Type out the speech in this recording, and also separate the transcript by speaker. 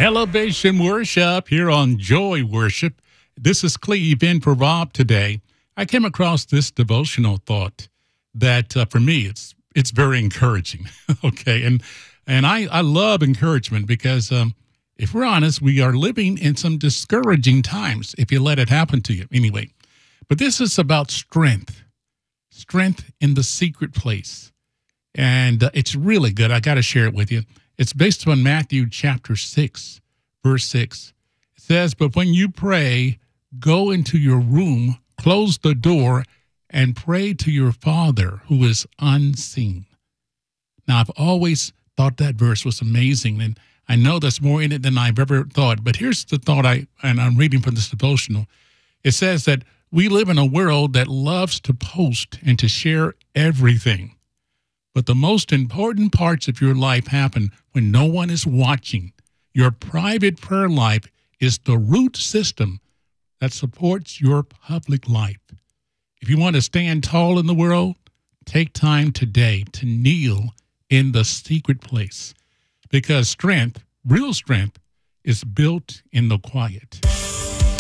Speaker 1: Elevation Worship here on Joy Worship. This is Cleve in for Rob today. I came across this devotional thought that for me it's very encouraging. Okay, and I love encouragement because if we're honest, we are living in some discouraging times if you let it happen to you. Anyway, but this is about strength in the secret place, and it's really good. I got to share it with you. It's based on Matthew chapter 6, verse 6. It says, "But when you pray, go into your room, close the door, and pray to your Father who is unseen." Now, I've always thought that verse was amazing, and I know there's more in it than I've ever thought. But here's the thought I'm reading from this devotional. It says that we live in a world that loves to post and to share everything. But the most important parts of your life happen when no one is watching. Your private prayer life is the root system that supports your public life. If you want to stand tall in the world, take time today to kneel in the secret place, because strength, real strength, is built in the quiet.